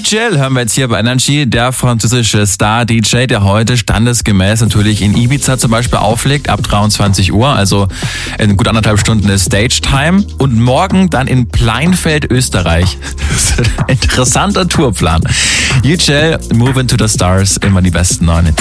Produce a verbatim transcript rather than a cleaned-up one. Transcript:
Yücel hören wir jetzt hier bei Energy, der französische Star-D J, der heute standesgemäß natürlich in Ibiza zum Beispiel auflegt, ab dreiundzwanzig Uhr, also in gut anderthalb Stunden ist Stage-Time und morgen dann in Pleinfeld, Österreich. Das ist ein interessanter Tourplan. Yücel, Move into the Stars, immer die besten neuen.